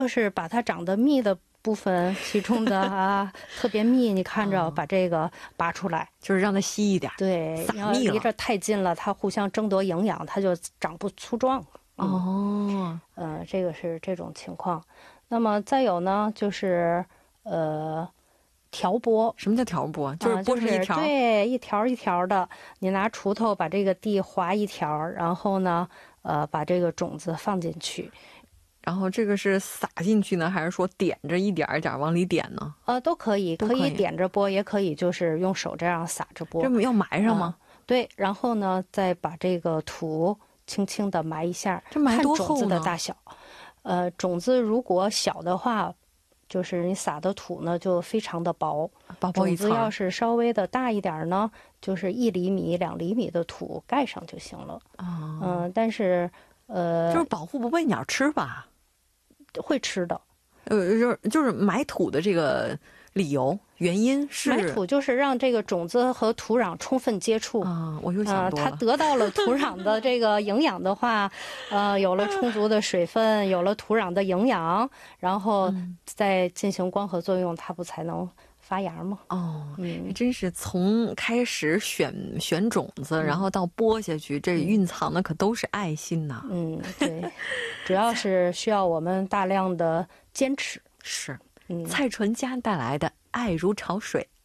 就是把它长得密的部分，其中的啊特别密，你看着把这个拔出来， 就是让它稀一点。 对， 撒密了要离着太近了，它互相争夺营养，它就长不粗壮。这个是这种情况。那么再有呢，就是调播。 什么叫调播？就是播成一条。 对，一条一条的，你拿锄头把这个地划一条，然后呢，把这个种子放进去。 然后这个是撒进去呢，还是说点着一点一点往里点呢？ 都可以，可以点着播，也可以就是用手这样撒着播。 这么要埋上吗？ 对，然后呢，再把这个土轻轻的埋一下。 这埋多厚呢？ 看种子的大小。种子如果小的话，就是你撒的土呢就非常的薄。 薄一层。 种子要是稍微的大一点呢，就是1厘米、2厘米的土盖上就行了。但是就是保护不被鸟吃吧？ 会吃的。 就是埋土的这个理由原因是埋土就是让这个种子和土壤充分接触啊。我又想多了。 它得到了土壤的这个营养的话，有了充足的水分，有了土壤的营养，然后再进行光合作用，它不才能发芽吗？ 真是从开始选种子，然后到播下去，这蕴藏的可都是爱心呐。 对，主要是需要我们大量的坚持。 是，蔡淳佳带来的《爱如潮水》。